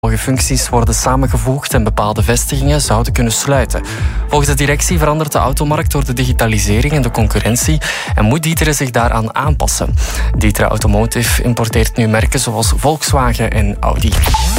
Functies worden samengevoegd en bepaalde vestigingen zouden kunnen sluiten. Volgens de directie verandert de automarkt door de digitalisering en de concurrentie en moet D'Ieteren zich daaraan aanpassen. D'Ieteren Automotive importeert nu merken zoals Volkswagen en Audi.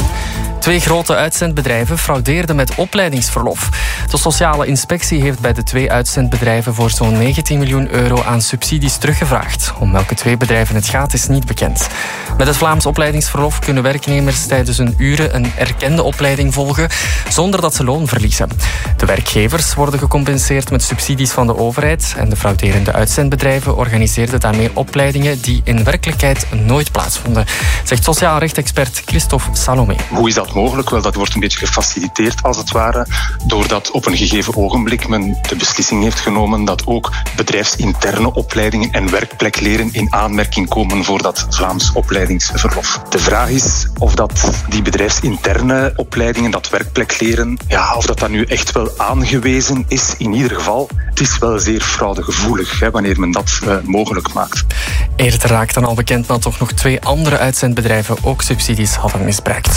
2 grote uitzendbedrijven fraudeerden met opleidingsverlof. De sociale inspectie heeft bij de 2 uitzendbedrijven voor zo'n 19 miljoen euro aan subsidies teruggevraagd. Om welke 2 bedrijven het gaat is niet bekend. Met het Vlaams opleidingsverlof kunnen werknemers tijdens hun uren een erkende opleiding volgen zonder dat ze loon verliezen. De werkgevers worden gecompenseerd met subsidies van de overheid en de frauderende uitzendbedrijven organiseerden daarmee opleidingen die in werkelijkheid nooit plaatsvonden, zegt sociaal rechtexpert Christophe Salomé. Hoe is dat mogelijk? Wel, dat wordt een beetje gefaciliteerd als het ware, doordat op een gegeven ogenblik men de beslissing heeft genomen dat ook bedrijfsinterne opleidingen en werkplekleren in aanmerking komen voor dat Vlaams opleidingsverlof. De vraag is of dat die bedrijfsinterne opleidingen, dat werkplekleren, of dat nu echt wel aangewezen is. In ieder geval, het is wel zeer fraudegevoelig wanneer men dat mogelijk maakt. Eerder raakte al bekend dat toch nog 2 andere uitzendbedrijven ook subsidies hadden misbruikt.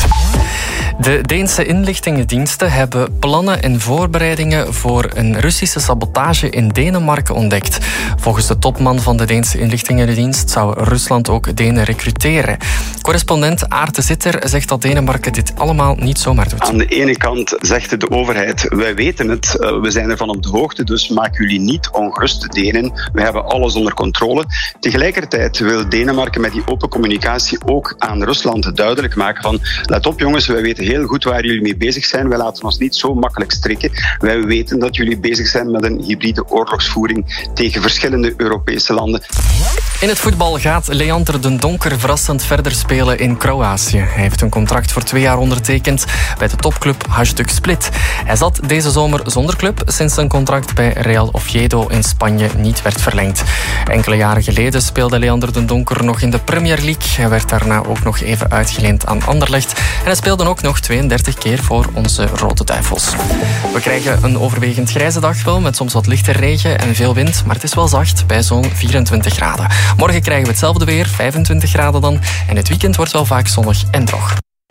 De Deense inlichtingendiensten hebben plannen en voorbereidingen voor een Russische sabotage in Denemarken ontdekt. Volgens de topman van de Deense inlichtingendienst zou Rusland ook Denen recruteren. Correspondent Aart de Zitter zegt dat Denemarken dit allemaal niet zomaar doet. Aan de ene kant zegt de overheid, wij weten het, we zijn ervan op de hoogte, dus maak jullie niet ongerust, Denen. We hebben alles onder controle. Tegelijkertijd wil Denemarken met die open communicatie ook aan Rusland duidelijk maken van, let op jongens, wij weten heel goed waar jullie mee bezig zijn. Wij laten ons niet zo makkelijk strikken. Wij weten dat jullie bezig zijn met een hybride oorlogsvoering tegen verschillende Europese landen. In het voetbal gaat Leander den Donker verrassend verder spelen in Kroatië. Hij heeft een contract voor 2 jaar ondertekend bij de topclub Hajduk Split. Hij zat deze zomer zonder club sinds zijn contract bij Real Oviedo in Spanje niet werd verlengd. Enkele jaren geleden speelde Leander den Donker nog in de Premier League. Hij werd daarna ook nog even uitgeleend aan Anderlecht. En hij speelde ook nog 32 keer voor onze Rode Duivels. We krijgen een overwegend grijze dag wel, met soms wat lichte regen en veel wind. Maar het is wel zacht bij zo'n 24 graden. Morgen krijgen we hetzelfde weer, 25 graden dan. En het weekend wordt wel vaak zonnig en droog.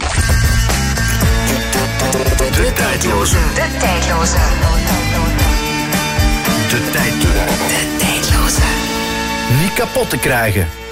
De tijdloze. De tijdloze. De tijdloze. Niet kapot te krijgen.